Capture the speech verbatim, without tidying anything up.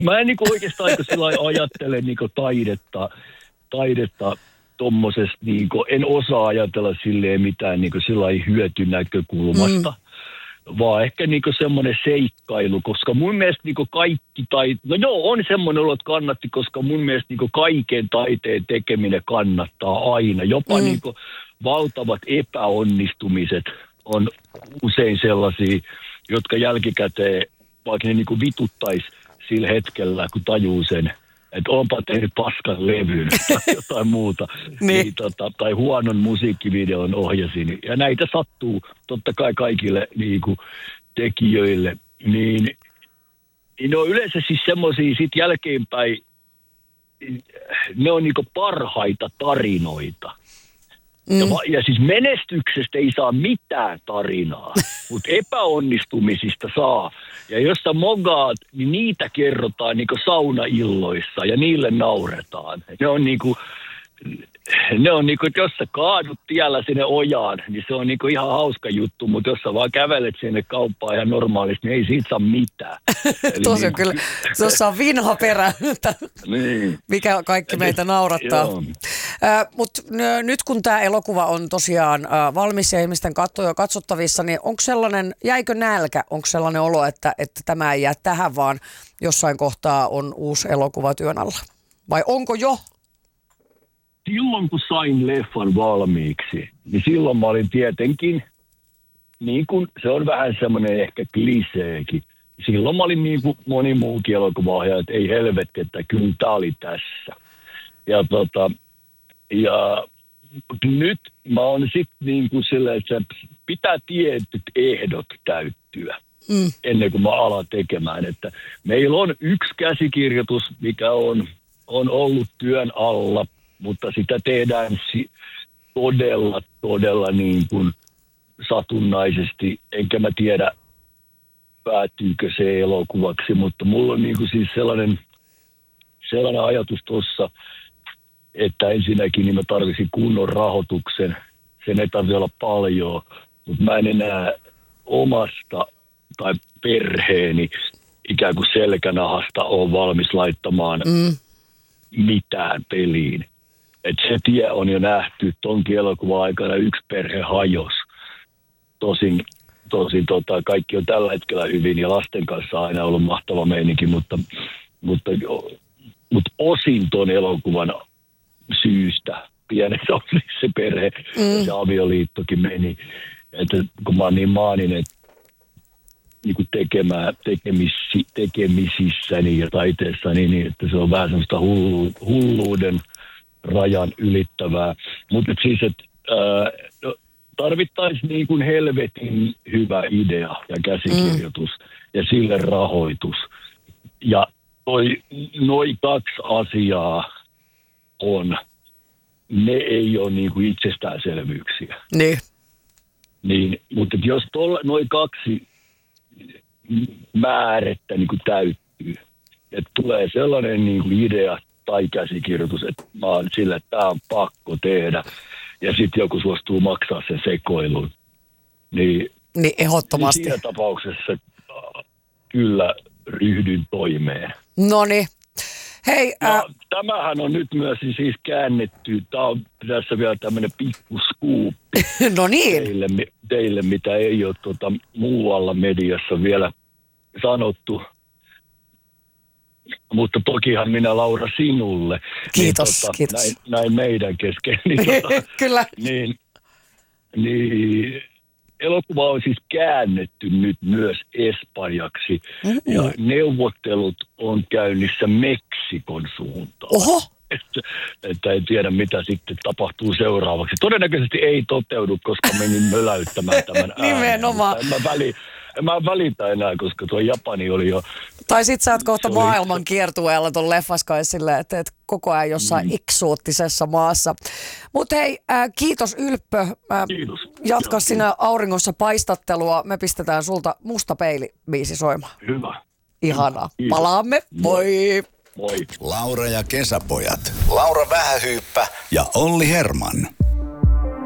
Mä en niinku oikeastaan aika sillä lailla ajattele niinku taidetta, taidetta tommosesta, niinku, en osaa ajatella silleen mitään niinku sillä lailla hyötynäkökulmasta. Mm. Vaan ehkä niinku semmoinen seikkailu, koska mun mielestä niinku kaikki tai no joo, on semmoinen olo, että kannatti, koska mun mielestä niinku kaiken taiteen tekeminen kannattaa aina. Jopa mm. niinku valtavat epäonnistumiset on usein sellaisia, jotka jälkikäteen, vaikka ne niinku vituttaisi sillä hetkellä, kun tajuu sen, että onpa tehnyt paskan levyn tai jotain muuta, niin. Niin, tota, tai huonon musiikkivideon ohjasin. Ja näitä sattuu totta kai kaikille niin kuin, tekijöille. Niin, niin ne on yleensä siis semmoisia sit jälkeenpäin, ne on niin kuin parhaita tarinoita. Mm. Ja, ja siis menestyksestä ei saa mitään tarinaa, mutta epäonnistumisista saa. Ja jos sä mogaat, niin niitä kerrotaan niinku saunailloissa ja niille nauretaan. Ne on niinku, ne on niinku, että jos sä kaadut tiellä sinne ojaan, niin se on niinku ihan hauska juttu, mutta jos sä vaan kävelet sinne kauppaan ihan normaalisti, niin ei siitä saa mitään. Tuossa on kyllä, tuossa on vinha perä, niin. Mikä kaikki meitä naurattaa. Äh, Mutta n- nyt kun tämä elokuva on tosiaan äh, valmis ja ihmisten katsoja katsottavissa, niin onko sellainen, jäikö nälkä, onko sellainen olo, että, että tämä ei jää tähän, vaan jossain kohtaa on uusi elokuva työn alla? Vai onko jo? Silloin kun sain leffan valmiiksi, niin silloin mä olin tietenkin, niin kuin se on vähän semmoinen ehkä kliseekin, silloin mä olin niin kuin moni muukin elokuvaohjaaja, että ei helvetti, että kyllä tää oli tässä. Ja tota, ja nyt mä oon sitten niin kuin silleen, että pitää tietyt ehdot täyttyä mm. ennen kuin mä alan tekemään. Että meillä on yksi käsikirjoitus, mikä on, on ollut työn alla, mutta sitä tehdään si- todella, todella niin kuin satunnaisesti. Enkä mä tiedä, päättyykö se elokuvaksi, mutta mulla on niin kuin siis sellainen, sellainen ajatus tuossa, että ensinnäkin niin mä tarvitsin kunnon rahoituksen. Sen ei tarvitse olla paljon, mutta mä en enää omasta tai perheeni ikään kuin selkänahasta ole valmis laittamaan mm. mitään peliin. Et se tie on jo nähty. Tonkin elokuvan aikana yksi perhe hajos. Tosin, tosin tota, kaikki on tällä hetkellä hyvin ja lasten kanssa on aina ollut mahtava meininki, mutta, mutta, mutta osin ton elokuvan syystä pienessä osissa se perhe mm. ja se avioliittokin meni. Että kun mä oon niin maaninen niin kuin tekemään, tekemissi, tekemisissäni ja taiteessani, niin että se on vähän semmoista hullu, hulluuden rajan ylittävää. Mutta siis, että äh, tarvittaisiin niin kuin helvetin hyvä idea ja käsikirjoitus mm. ja sille rahoitus. Ja toi, noi kaksi asiaa on, ne ei ole niin kuin itsestäänselvyyksiä. Niin. Niin, mutta jos noin kaksi määrettä niin kuin täyttyy, että tulee sellainen niin kuin idea tai käsikirjoitus, että mä oon sillä, että tämä on pakko tehdä, ja sitten joku suostuu maksaa sen sekoilun, niin, niin ehdottomasti. Niin siinä tapauksessa äh, kyllä ryhdyn toimeen. Noniin. Hei, ja äh... tämähän on nyt myös siis käännetty, tämä on tässä vielä tämmöinen pikkuskuuppi no niin. teille, teille, mitä ei ole tuota, muualla mediassa vielä sanottu. Mutta tokihan minä, Laura, sinulle. Kiitos, niin, tota, kiitos. Näin, näin meidän kesken. Niin, tota, Kyllä. Niin, niin elokuva on siis käännetty nyt myös espanjaksi. Mm-hmm. Ja neuvottelut on käynnissä Meksikon suuntaan. Oho! Että, että en tiedä, mitä sitten tapahtuu seuraavaksi. Todennäköisesti ei toteudu, koska menin möläyttämään tämän äänen. Nimenomaan. En mä, väli, en mä välitä enää, koska tuo Japani oli jo... Tai sit sä oot kohta maailman oli... kiertueella ton leffaskai silleen, että et koko ajan jossain mm. eksoottisessa maassa. Mut hei, äh, kiitos Ylppö. Äh, kiitos. Jatka sinä auringossa paistattelua. Me pistetään sulta Musta peili -biisi soimaan. Hyvä. Ihanaa. Kiitos. Palaamme. Moi. Moi. Laura ja kesäpojat. Laura Vähähyyppä ja Olli Herman.